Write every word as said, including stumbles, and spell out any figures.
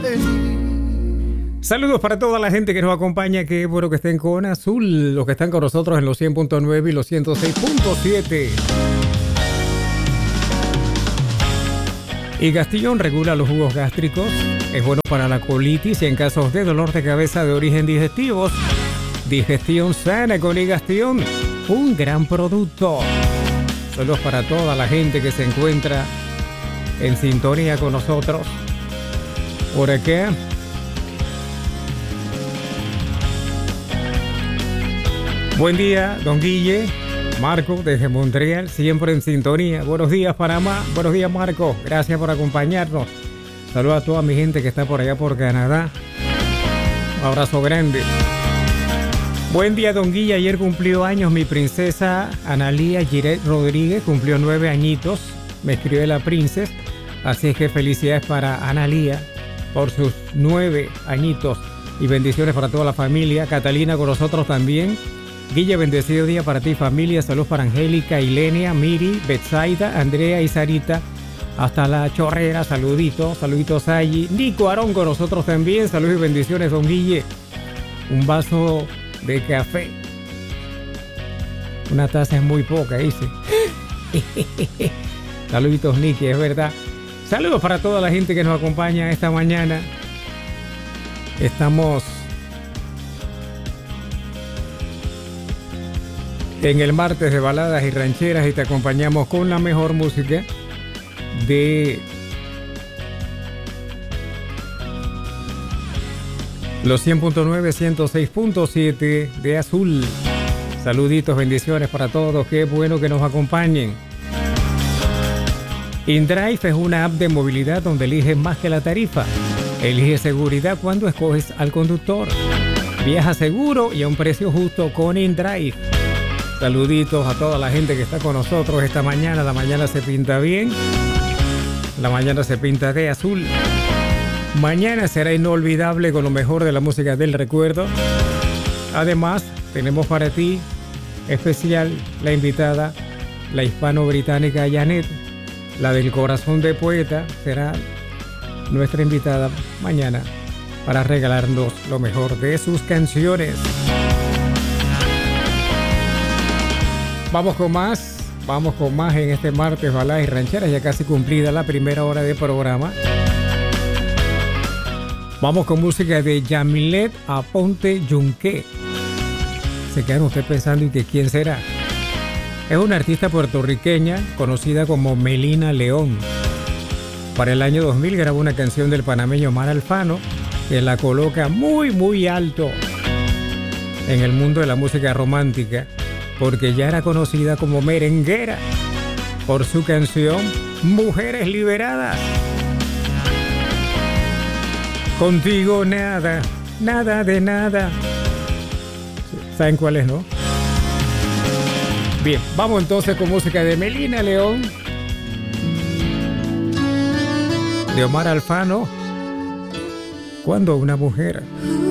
Saludos para toda la gente que nos acompaña, que bueno que estén con Azul, los que están con nosotros en los cien punto nueve y los ciento seis punto siete. Y Gastillón regula los jugos gástricos, es bueno para la colitis y en casos de dolor de cabeza de origen digestivos. Digestión sana con Igastillón, un gran producto. Saludos para toda la gente que se encuentra en sintonía con nosotros. Por acá. Buen día, don Guille. Marco, desde Montreal, siempre en sintonía. Buenos días, Panamá. Buenos días, Marco. Gracias por acompañarnos. Saludos a toda mi gente que está por allá por Canadá. Un abrazo grande. Buen día, don Guille. Ayer cumplió años mi princesa Analía Giret Rodríguez. Cumplió nueve añitos. Me escribió la princesa. Así es que felicidades para Analía por sus nueve añitos. Y bendiciones para toda la familia. Catalina con nosotros también. Guille, bendecido día para ti, familia. Saludos para Angélica, Ilenia, Miri, Betsaida, Andrea y Sarita. Hasta la Chorrera, saluditos, saluditos allí. Nico Arón con nosotros también. Saludos y bendiciones, don Guille. Un vaso de café. Una taza es muy poca, dice. Saluditos, Niki, es verdad. Saludos para toda la gente que nos acompaña esta mañana. Estamos en el martes de baladas y rancheras y te acompañamos con la mejor música de los cien punto nueve, ciento seis punto siete de Azul. Saluditos, bendiciones para todos. Qué bueno que nos acompañen. InDrive es una app de movilidad donde eliges más que la tarifa. Elige seguridad cuando escoges al conductor. Viaja seguro y a un precio justo con InDrive. Saluditos a toda la gente que está con nosotros esta mañana. La mañana se pinta bien. La mañana se pinta de azul. Mañana será inolvidable con lo mejor de la música del recuerdo. Además, tenemos para ti especial la invitada, la hispano-británica Janet, la del corazón de poeta, será nuestra invitada mañana para regalarnos lo mejor de sus canciones. Vamos con más, vamos con más en este martes baladas y rancheras, ya casi cumplida la primera hora de programa. Vamos con música de Yamilet Aponte Yunque. Se quedan ustedes pensando, ¿y que quién será? Es una artista puertorriqueña conocida como Melina León. Para el año dos mil grabó una canción del panameño Omar Alfano que la coloca muy muy alto en el mundo de la música romántica, porque ya era conocida como merenguera por su canción Mujeres Liberadas. Contigo nada, nada de nada. ¿Saben cuál es, no? Bien, vamos entonces con música de Melina León, de Omar Alfano, Cuando una mujer